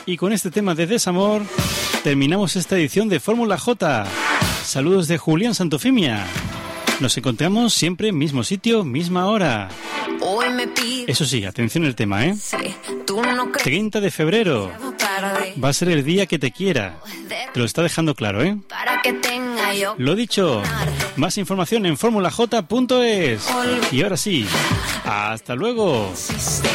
Y con este tema de desamor terminamos esta edición de Fórmula J. Saludos de Julián Santofimia. Nos encontramos siempre mismo sitio, misma hora. Eso sí, atención al tema, 30 de febrero. Va a ser el día que te quiera. Te lo está dejando claro, Lo dicho, más información en formulaj.es. Y ahora sí, hasta luego.